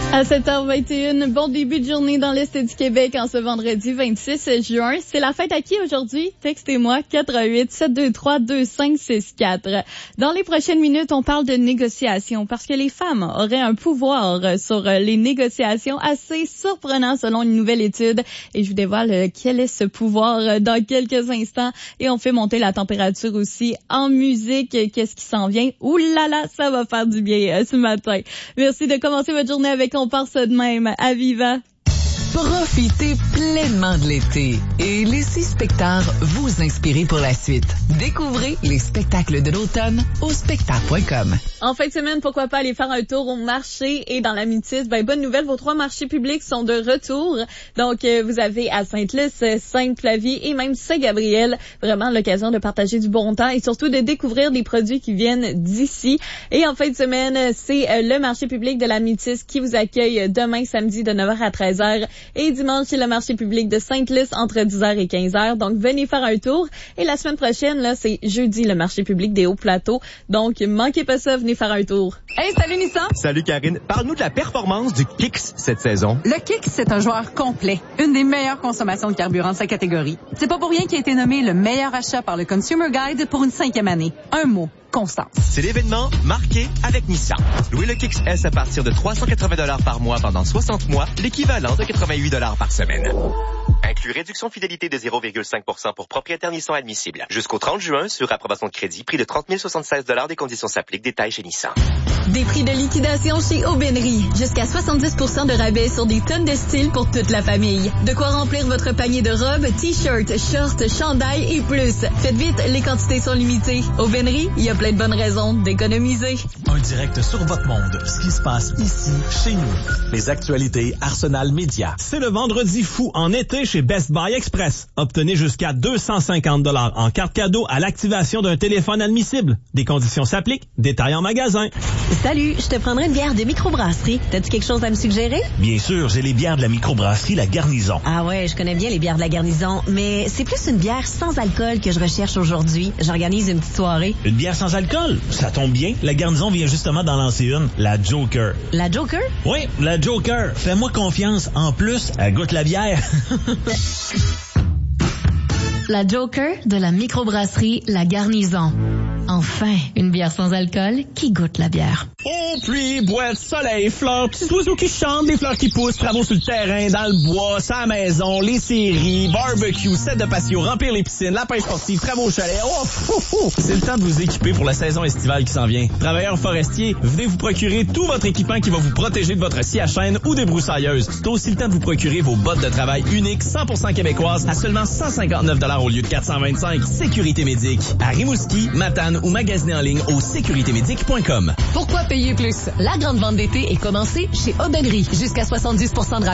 À 7h21, bon début de journée dans l'Est du Québec en ce vendredi 26 juin. C'est la fête à qui aujourd'hui? Textez-moi 418-723-2564. Dans les prochaines minutes, on parle de négociations parce que les femmes auraient un pouvoir sur les négociations assez surprenant selon une nouvelle étude. Et je vous dévoile quel est ce pouvoir dans quelques instants. Et on fait monter la température aussi en musique. Qu'est-ce qui s'en vient? Ouh là là, ça va faire du bien ce matin. Merci de commencer votre journée avec On part ça de même. À Viva. Profitez pleinement de l'été et laissez Spectar vous inspirer pour la suite. Découvrez les spectacles de l'automne au spectar.com. En fin de semaine, pourquoi pas aller faire un tour au marché et dans la Métis. Bonne nouvelle, vos 3 marchés publics sont de retour. Donc, vous avez à Sainte-Luce, Sainte-Flavie et même Saint-Gabriel vraiment l'occasion de partager du bon temps et surtout de découvrir des produits qui viennent d'ici. Et en fin de semaine, c'est le marché public de la Métis qui vous accueille demain samedi de 9h à 13h. Et dimanche, c'est le marché public de Sainte-Luce entre 10h et 15h. Donc, venez faire un tour. Et la semaine prochaine, là, c'est jeudi, le marché public des Hauts-Plateaux. Donc, manquez pas ça, venez faire un tour. Hey, salut Nissan! Salut Karine. Parle-nous de la performance du Kicks cette saison. Le Kicks, c'est un joueur complet. Une des meilleures consommations de carburant de sa catégorie. C'est pas pour rien qu'il a été nommé le meilleur achat par le Consumer Guide pour une 5e année. Un mot. Constance. C'est l'événement marqué avec Nissan. Louez le Kicks S à partir de 380 $ par mois pendant 60 mois, l'équivalent de 88 $ par semaine. Inclut réduction fidélité de 0,5% pour propriétaires Nissan admissible. Jusqu'au 30 juin, sur approbation de crédit, prix de 30 076 $. Des conditions s'appliquent. Détails chez Nissan. Des prix de liquidation chez Aubainerie. Jusqu'à 70% de rabais sur des tonnes de styles pour toute la famille. De quoi remplir votre panier de robes, t-shirts, shorts, chandails et plus. Faites vite, les quantités sont limitées. Aubainerie, il y a plein de bonnes raisons d'économiser. Un direct sur votre monde. Ce qui se passe ici, chez nous. Les actualités Arsenal Média. C'est le vendredi fou en été chez Best Buy Express. Obtenez jusqu'à 250 $ en carte cadeau à l'activation d'un téléphone admissible. Des conditions s'appliquent. Détails en magasin. Salut, je te prendrai une bière de microbrasserie. T'as-tu quelque chose à me suggérer? Bien sûr, j'ai les bières de la microbrasserie La Garnison. Ah ouais, je connais bien les bières de La Garnison, mais c'est plus une bière sans alcool que je recherche aujourd'hui. J'organise une petite soirée. Une bière sans alcool? Ça tombe bien. La Garnison vient justement d'en lancer une. La Joker. La Joker? Oui, la Joker. Fais-moi confiance. En plus, elle goûte la bière. La Joker de la microbrasserie La Garnison. Enfin, une bière sans alcool qui goûte la bière. Oh, pluie, boîte, soleil, fleurs, petits oiseaux qui chantent, des fleurs qui poussent, travaux sur le terrain, dans le bois, sa maison, les séries, barbecue, set de patio, remplir les piscines, la pêche sportive, travaux au chalet. Oh, fou, fou. C'est le temps de vous équiper pour la saison estivale qui s'en vient. Travailleurs forestiers, venez vous procurer tout votre équipement qui va vous protéger de votre scie à chaîne ou des broussailleuses. C'est aussi le temps de vous procurer vos bottes de travail uniques 100% québécoises à seulement 159 $ au lieu de 425. Sécurité Médic. À Rimouski, Matane ou magasiner en ligne au sécuritémédic.com. Pourquoi payer plus? La grande vente d'été est commencée chez Aubainerie. Jusqu'à 70% de rabais